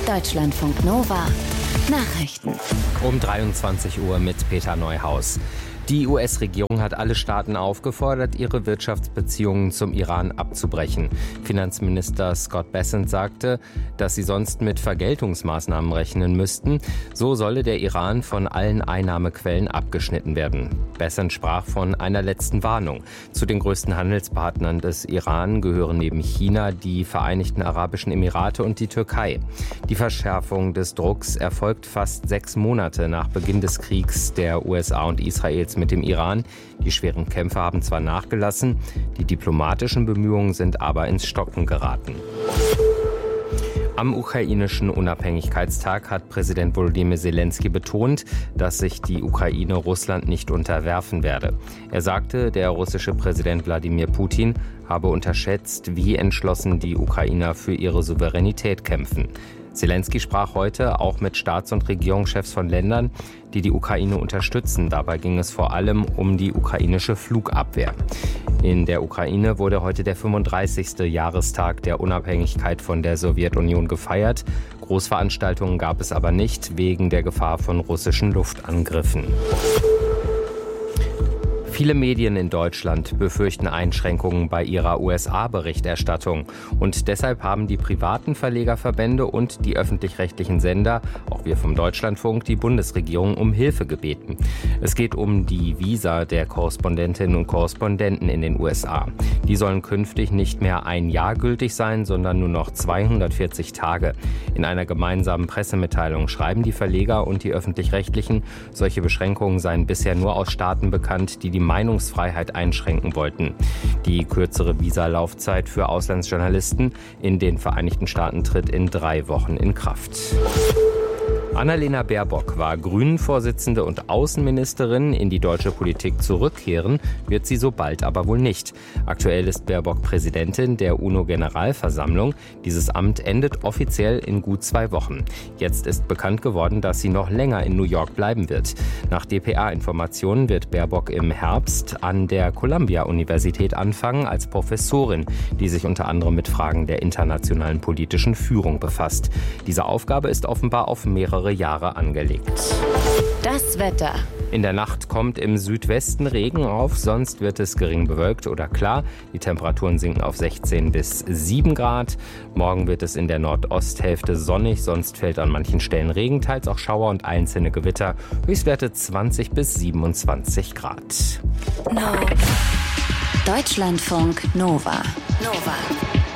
Deutschlandfunk Nova. Nachrichten. Um 23 Uhr mit Peter Neuhaus. Die US-Regierung hat alle Staaten aufgefordert, ihre Wirtschaftsbeziehungen zum Iran abzubrechen. Finanzminister Scott Bessent sagte, dass sie sonst mit Vergeltungsmaßnahmen rechnen müssten. So solle der Iran von allen Einnahmequellen abgeschnitten werden. Bessent sprach von einer letzten Warnung. Zu den größten Handelspartnern des Iran gehören neben China die Vereinigten Arabischen Emirate und die Türkei. Die Verschärfung des Drucks erfolgt fast 6 Monate nach Beginn des Kriegs der USA und Israels mit dem Iran. Die schweren Kämpfe haben zwar nachgelassen, die diplomatischen Bemühungen sind aber ins Stocken geraten. Am ukrainischen Unabhängigkeitstag hat Präsident Volodymyr Zelensky betont, dass sich die Ukraine Russland nicht unterwerfen werde. Er sagte, der russische Präsident Wladimir Putin habe unterschätzt, wie entschlossen die Ukrainer für ihre Souveränität kämpfen. Zelensky sprach heute auch mit Staats- und Regierungschefs von Ländern, die die Ukraine unterstützen. Dabei ging es vor allem um die ukrainische Flugabwehr. In der Ukraine wurde heute der 35. Jahrestag der Unabhängigkeit von der Sowjetunion gefeiert. Großveranstaltungen gab es aber nicht, wegen der Gefahr von russischen Luftangriffen. Viele Medien in Deutschland befürchten Einschränkungen bei ihrer USA-Berichterstattung. Und deshalb haben die privaten Verlegerverbände und die öffentlich-rechtlichen Sender, auch wir vom Deutschlandfunk, die Bundesregierung um Hilfe gebeten. Es geht um die Visa der Korrespondentinnen und Korrespondenten in den USA. Die sollen künftig nicht mehr 1 Jahr gültig sein, sondern nur noch 240 Tage. In einer gemeinsamen Pressemitteilung schreiben die Verleger und die öffentlich-rechtlichen, solche Beschränkungen seien bisher nur aus Staaten bekannt, die Meinungsfreiheit einschränken wollten. Die kürzere Visalaufzeit für Auslandsjournalisten in den Vereinigten Staaten tritt in 3 Wochen in Kraft. Annalena Baerbock war Grünen-Vorsitzende und Außenministerin. In die deutsche Politik zurückkehren wird sie so bald aber wohl nicht. Aktuell ist Baerbock Präsidentin der UNO-Generalversammlung. Dieses Amt endet offiziell in gut 2 Wochen. Jetzt ist bekannt geworden, dass sie noch länger in New York bleiben wird. Nach dpa-Informationen wird Baerbock im Herbst an der Columbia-Universität anfangen als Professorin, die sich unter anderem mit Fragen der internationalen politischen Führung befasst. Diese Aufgabe ist offenbar auf mehrere Jahre angelegt. Das Wetter. In der Nacht kommt im Südwesten Regen auf, sonst wird es gering bewölkt oder klar. Die Temperaturen sinken auf 16 bis 7 Grad. Morgen wird es in der Nordosthälfte sonnig, sonst fällt an manchen Stellen Regen, teils auch Schauer und einzelne Gewitter. Höchstwerte 20 bis 27 Grad. Deutschlandfunk Nova.